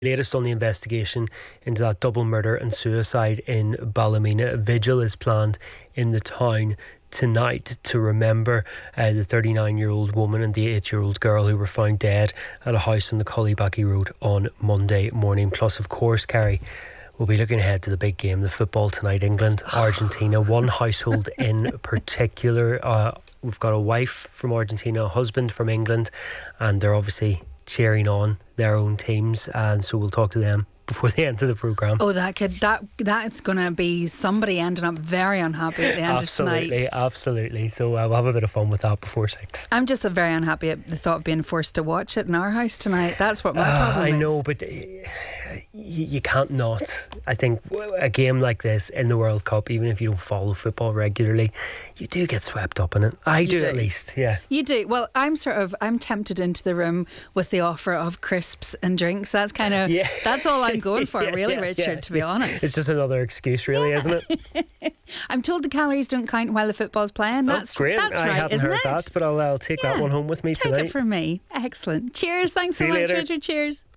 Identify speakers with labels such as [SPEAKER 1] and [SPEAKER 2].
[SPEAKER 1] Latest on the investigation into that double murder and suicide in Ballymena. A vigil is planned in the town tonight to remember the 39-year-old woman and the 8-year-old girl who were found dead at a house on the Cullybackey Road on Monday morning. Plus, of course, Carrie, we'll be looking ahead to the big game, the football tonight, England, Argentina. One household in particular. We've got a wife from Argentina, a husband from England, and they're obviously cheering on their own teams, and so we'll talk to them before the end of the programme.
[SPEAKER 2] Oh, that's going to be somebody ending up very unhappy at the end of tonight.
[SPEAKER 1] Absolutely. So we'll have a bit of fun with that before 6.
[SPEAKER 2] I'm just very unhappy at the thought of being forced to watch it in our house tonight. That's what my problem is.
[SPEAKER 1] I know, but you can't not. I think a game like this in the World Cup, even if you don't follow football regularly, you do get swept up in it. I do at least, yeah.
[SPEAKER 2] You do. Well, I'm tempted into the room with the offer of crisps and drinks. That's kind of, that's all I'm going for, really, Richard, to be honest.
[SPEAKER 1] It's just another excuse, really, isn't it?
[SPEAKER 2] I'm told the calories don't count while the football's playing. That's
[SPEAKER 1] great.
[SPEAKER 2] That's
[SPEAKER 1] I
[SPEAKER 2] right,
[SPEAKER 1] haven't heard that, but I'll take that one home with me tonight.
[SPEAKER 2] Take it from me. Excellent. Cheers. Thanks so much, Richard. Cheers.